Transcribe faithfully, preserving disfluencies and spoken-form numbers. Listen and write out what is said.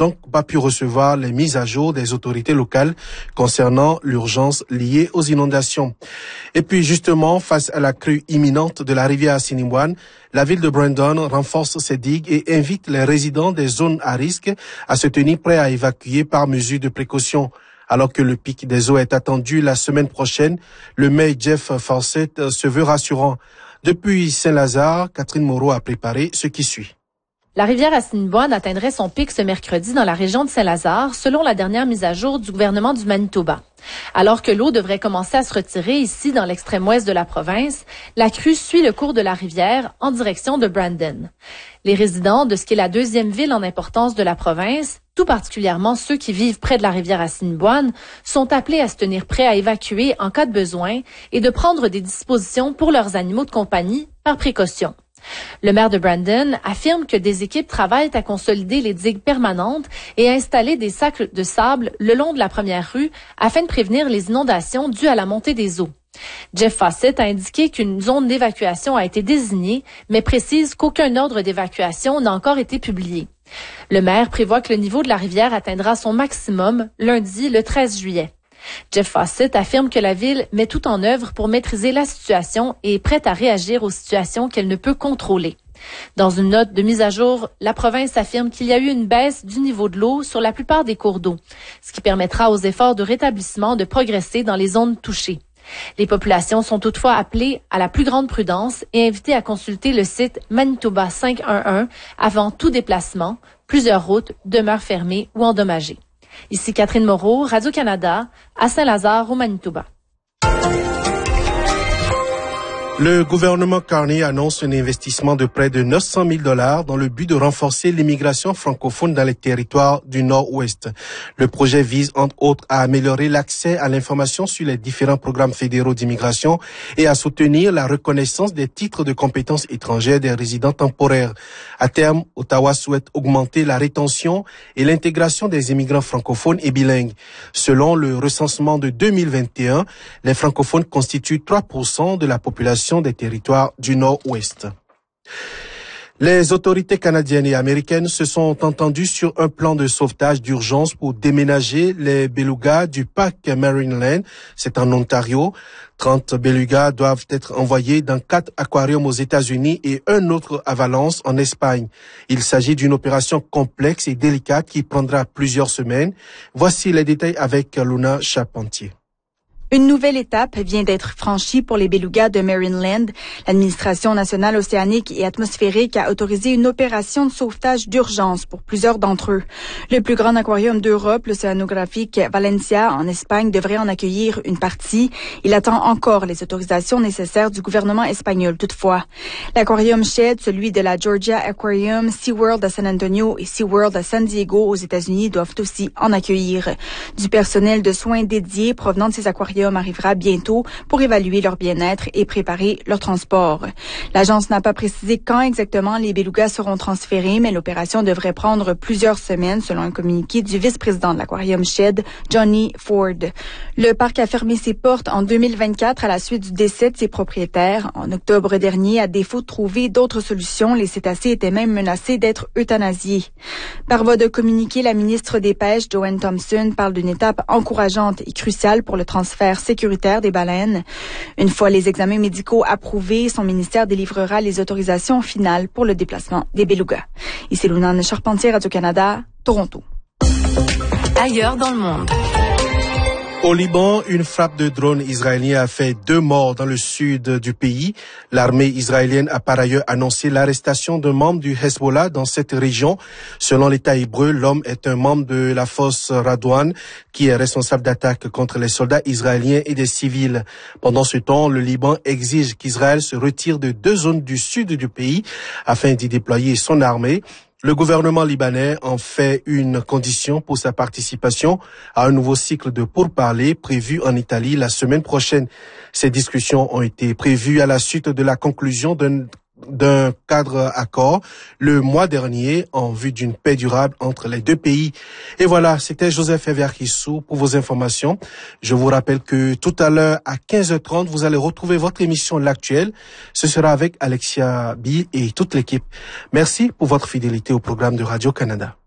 donc pas pu recevoir les mises à jour des autorités locales concernant l'urgence liée aux inondations. Et puis justement, face à la crue imminente de la rivière Assiniboine, la ville de Brandon renforce ses digues et invite les résidents des zones à risque à se tenir prêts à évacuer par mesure de précaution. Alors que le pic des eaux est attendu la semaine prochaine, le maire Jeff Fawcett se veut rassurant. Depuis Saint-Lazare, Catherine Moreau a préparé ce qui suit. La rivière Assiniboine atteindrait son pic ce mercredi dans la région de Saint-Lazare, selon la dernière mise à jour du gouvernement du Manitoba. Alors que l'eau devrait commencer à se retirer ici dans l'extrême ouest de la province, la crue suit le cours de la rivière en direction de Brandon. Les résidents de ce qui est la deuxième ville en importance de la province, tout particulièrement ceux qui vivent près de la rivière Assiniboine, sont appelés à se tenir prêts à évacuer en cas de besoin et de prendre des dispositions pour leurs animaux de compagnie par précaution. Le maire de Brandon affirme que des équipes travaillent à consolider les digues permanentes et à installer des sacs de sable le long de la première rue afin de prévenir les inondations dues à la montée des eaux. Jeff Fawcett a indiqué qu'une zone d'évacuation a été désignée, mais précise qu'aucun ordre d'évacuation n'a encore été publié. Le maire prévoit que le niveau de la rivière atteindra son maximum lundi, le treize juillet. Jeff Fawcett affirme que la ville met tout en œuvre pour maîtriser la situation et est prête à réagir aux situations qu'elle ne peut contrôler. Dans une note de mise à jour, la province affirme qu'il y a eu une baisse du niveau de l'eau sur la plupart des cours d'eau, ce qui permettra aux efforts de rétablissement de progresser dans les zones touchées. Les populations sont toutefois appelées à la plus grande prudence et invitées à consulter le site Manitoba cinq un un avant tout déplacement. Plusieurs routes demeurent fermées ou endommagées. Ici Catherine Moreau, Radio-Canada, à Saint-Lazare, au Manitoba. Le gouvernement Carney annonce un investissement de près de neuf cent mille dollars dans le but de renforcer l'immigration francophone dans les territoires du Nord-Ouest. Le projet vise entre autres à améliorer l'accès à l'information sur les différents programmes fédéraux d'immigration et à soutenir la reconnaissance des titres de compétences étrangères des résidents temporaires. À terme, Ottawa souhaite augmenter la rétention et l'intégration des immigrants francophones et bilingues. Selon le recensement de deux mille vingt et un, les francophones constituent trois pour cent de la population des territoires du Nord-Ouest. Les autorités canadiennes et américaines se sont entendues sur un plan de sauvetage d'urgence pour déménager les belugas du parc Marineland, c'est en Ontario. trente belugas doivent être envoyés dans quatre aquariums aux États-Unis et un autre à Valence en Espagne. Il s'agit d'une opération complexe et délicate qui prendra plusieurs semaines. Voici les détails avec Luna Charpentier. Une nouvelle étape vient d'être franchie pour les belugas de Marineland. L'Administration nationale océanique et atmosphérique a autorisé une opération de sauvetage d'urgence pour plusieurs d'entre eux. Le plus grand aquarium d'Europe, l'océanographique Valencia en Espagne, devrait en accueillir une partie. Il attend encore les autorisations nécessaires du gouvernement espagnol toutefois. L'aquarium Shed, celui de la Georgia Aquarium, SeaWorld à San Antonio et SeaWorld à San Diego aux États-Unis doivent aussi en accueillir. Du personnel de soins dédié provenant de ces aquariums arrivera bientôt pour évaluer leur bien-être et préparer leur transport. L'agence n'a pas précisé quand exactement les belugas seront transférés, mais l'opération devrait prendre plusieurs semaines, selon un communiqué du vice-président de l'Aquarium Shed, Johnny Ford. Le parc a fermé ses portes en deux mille vingt-quatre à la suite du décès de ses propriétaires. En octobre dernier, à défaut de trouver d'autres solutions, les cétacés étaient même menacés d'être euthanasiés. Par voie de communiqué, la ministre des Pêches, Joanne Thompson, parle d'une étape encourageante et cruciale pour le transfert sécuritaire des baleines. Une fois les examens médicaux approuvés, son ministère délivrera les autorisations finales pour le déplacement des belugas. Ici Luna Charpentier, Radio-Canada, Toronto. Ailleurs dans le monde. Au Liban, une frappe de drone israélien a fait deux morts dans le sud du pays. L'armée israélienne a par ailleurs annoncé l'arrestation d'un membre du Hezbollah dans cette région. Selon l'État hébreu, l'homme est un membre de la force Radwan qui est responsable d'attaques contre les soldats israéliens et des civils. Pendant ce temps, le Liban exige qu'Israël se retire de deux zones du sud du pays afin d'y déployer son armée. Le gouvernement libanais en fait une condition pour sa participation à un nouveau cycle de pourparlers prévu en Italie la semaine prochaine. Ces discussions ont été prévues à la suite de la conclusion d'un d'un cadre accord le mois dernier en vue d'une paix durable entre les deux pays. Et voilà, c'était Joseph Eviarkissou pour vos informations. Je vous rappelle que tout à l'heure à quinze heures trente, vous allez retrouver votre émission L'Actuel. Ce sera avec Alexia Bill et toute l'équipe. Merci pour votre fidélité au programme de Radio-Canada.